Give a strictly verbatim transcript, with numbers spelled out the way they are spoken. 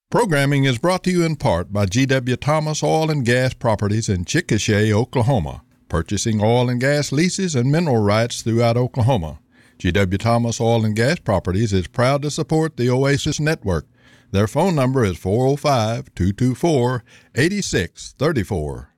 Programming is brought to you in part by G W. Thomas Oil and Gas Properties in Chickasha, Oklahoma, purchasing oil and gas leases and mineral rights throughout Oklahoma. G W. Thomas Oil and Gas Properties is proud to support the Oasis Network. Their phone number is four oh five, two two four, eight six three four.